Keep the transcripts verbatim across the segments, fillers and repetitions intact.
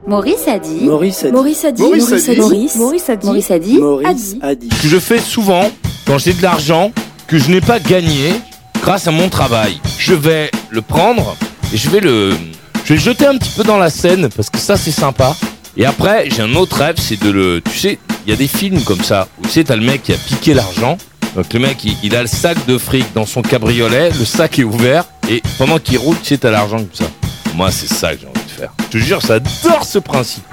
Maurice a dit. Maurice a dit. Maurice a dit. Maurice a dit. Maurice, Maurice a dit. Maurice a dit. Maurice a dit. Que je fais souvent quand j'ai de l'argent que je n'ai pas gagné grâce à mon travail. Je vais le prendre et je vais le, je vais le jeter un petit peu dans la Seine parce que ça c'est sympa. Et après j'ai un autre rêve, c'est de le, tu sais, il y a des films comme ça où tu sais t'as le mec qui a piqué l'argent. Donc le mec il, il a le sac de fric dans son cabriolet, le sac est ouvert et pendant qu'il roule tu sais t'as l'argent comme ça. Moi c'est ça que j'ai envie de faire. Je te jure, j'adore ce principe.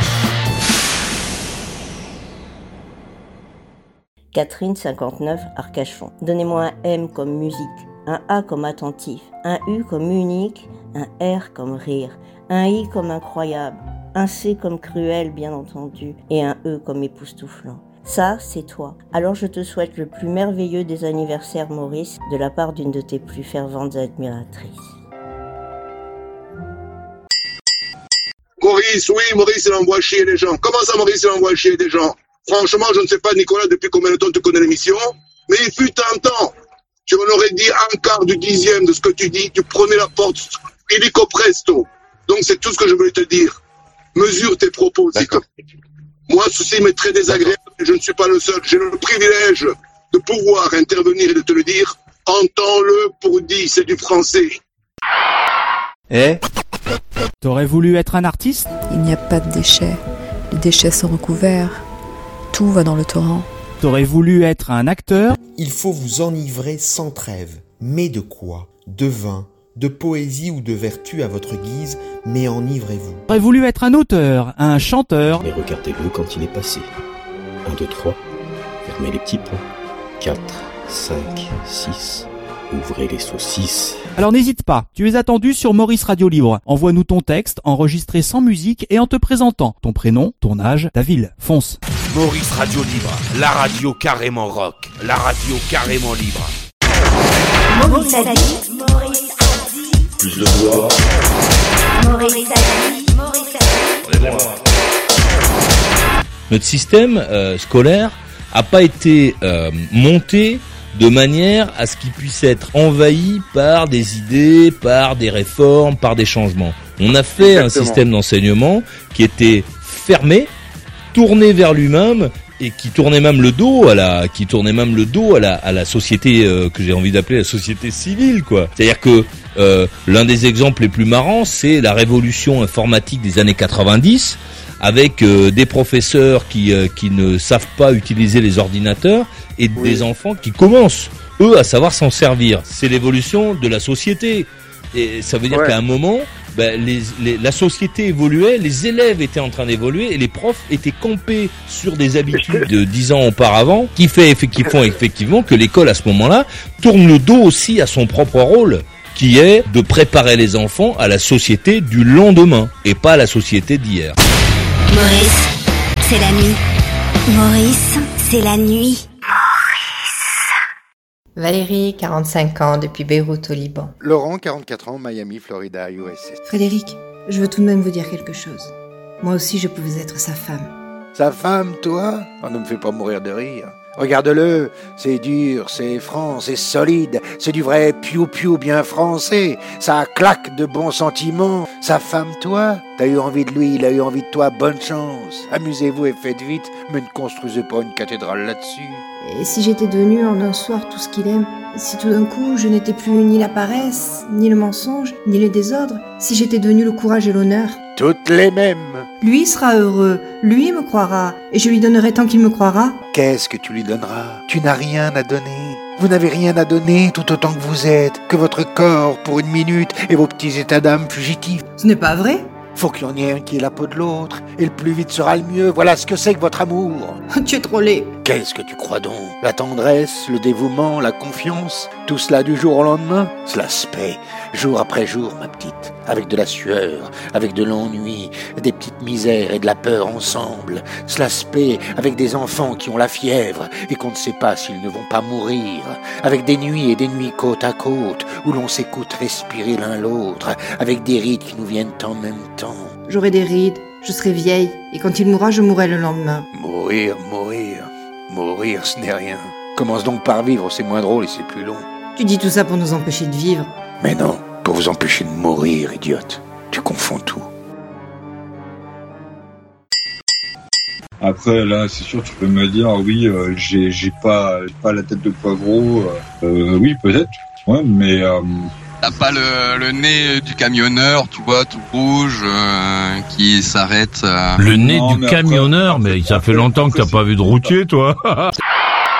Catherine, cinquante-neuf, Arcachon. Donnez-moi un M comme musique, un A comme attentif, un U comme unique, un R comme rire, un I comme incroyable, un C comme cruel bien entendu et un E comme époustouflant. Ça, c'est toi. Alors je te souhaite le plus merveilleux des anniversaires, Maurice, de la part d'une de tes plus ferventes admiratrices. Maurice, oui, Maurice, il envoie chier les gens. Comment ça, Maurice, il envoie chier des gens? Franchement, je ne sais pas, Nicolas, depuis combien de temps tu connais l'émission, mais il fut un temps. Tu en aurais dit un quart du dixième de ce que tu dis, tu prenais la porte illico presto. Donc c'est tout ce que je voulais te dire. Mesure tes propos. D'accord. Moi, ceci m'est très désagréable et je ne suis pas le seul. J'ai le privilège de pouvoir intervenir et de te le dire. Entends-le pour dit, c'est du français. Eh? T'aurais voulu être un artiste ? Il n'y a pas de déchets. Les déchets sont recouverts. Tout va dans le torrent. T'aurais voulu être un acteur ? Il faut vous enivrer sans trêve. Mais de quoi? De vin, de poésie ou de vertu à votre guise, mais enivrez-vous. T'aurais voulu être un auteur, un chanteur ? Mais regardez-le quand il est passé. un, deux, trois. Fermez les petits points. quatre, cinq, six. Ouvrez les saucisses. Alors n'hésite pas, tu es attendu sur Maurice Radio Libre. Envoie-nous ton texte, enregistré sans musique et en te présentant ton prénom, ton âge, ta ville. Fonce. Maurice Radio Libre, la radio carrément rock, la radio carrément libre. Maurice a dit, Maurice a dit. Plus de voix. Maurice a dit, Maurice a dit. Notre système euh, scolaire a pas été euh, monté de manière à ce qu'il puisse être envahi par des idées, par des réformes, par des changements. On a fait Exactement. un système d'enseignement qui était fermé, tourné vers lui-même et qui tournait même le dos à la, qui tournait même le dos à la, à la société euh, que j'ai envie d'appeler la société civile, quoi. C'est-à-dire que euh, l'un des exemples les plus marrants, c'est la révolution informatique des années quatre-vingt-dix. Avec euh, des professeurs qui euh, qui ne savent pas utiliser les ordinateurs et oui. des enfants qui commencent eux à savoir s'en servir. C'est l'évolution de la société et ça veut dire ouais. qu'à un moment, ben, les, les, la société évoluait, les élèves étaient en train d'évoluer et les profs étaient campés sur des habitudes de dix ans auparavant, qui fait effectivement, font effectivement que l'école à ce moment-là tourne le dos aussi à son propre rôle, qui est de préparer les enfants à la société du lendemain et pas à la société d'hier. Maurice, c'est la nuit. Maurice, c'est la nuit. Maurice. Valérie, quarante-cinq ans, depuis Beyrouth au Liban. Laurent, quarante-quatre ans, Miami, Florida, U S A. Frédéric, je veux tout de même vous dire quelque chose. Moi aussi, je pouvais être sa femme. Sa femme, toi? Oh, ne me fais pas mourir de rire. Regarde-le, c'est dur, c'est franc, c'est solide, c'est du vrai piou-piou bien français, ça claque de bons sentiments. Sa femme, toi, t'as eu envie de lui, il a eu envie de toi, bonne chance. Amusez-vous et faites vite, mais ne construisez pas une cathédrale là-dessus. Et si j'étais devenue en un soir tout ce qu'il aime, si tout d'un coup je n'étais plus ni la paresse, ni le mensonge, ni le désordre, si j'étais devenue le courage et l'honneur? Toutes les mêmes. Lui sera heureux, lui me croira, et je lui donnerai tant qu'il me croira. Qu'est-ce que tu lui donneras? Tu n'as rien à donner. Vous n'avez rien à donner tout autant que vous êtes, que votre corps pour une minute et vos petits états d'âme fugitifs. Ce n'est pas vrai? Faut qu'il y en ait un qui ait la peau de l'autre, et le plus vite sera le mieux. Voilà ce que c'est que votre amour. Tu es trop laid. Qu'est-ce que tu crois donc? La tendresse, le dévouement, la confiance, tout cela du jour au lendemain? Cela se paie, jour après jour, ma petite, avec de la sueur, avec de l'ennui, des petites misères et de la peur ensemble. Cela se paie avec des enfants qui ont la fièvre et qu'on ne sait pas s'ils ne vont pas mourir, avec des nuits et des nuits côte à côte, où l'on s'écoute respirer l'un l'autre, avec des rides qui nous viennent en même temps. J'aurai des rides, je serai vieille, et quand il mourra, je mourrai le lendemain. Mourir, mourir, mourir, ce n'est rien. Commence donc par vivre, c'est moins drôle et c'est plus long. Tu dis tout ça pour nous empêcher de vivre. Mais non, pour vous empêcher de mourir, idiote. Tu confonds tout. Après, là, c'est sûr, tu peux me dire, oui, euh, j'ai, j'ai pas, j'ai pas la tête de poivreau. Euh, oui, peut-être. Ouais, mais. Euh... T'as pas le, le nez du camionneur, tu vois, tout rouge, euh, qui s'arrête. Euh... Le nez non, du camionneur, après, mais ça fait longtemps que t'as pas vu de routier, toi.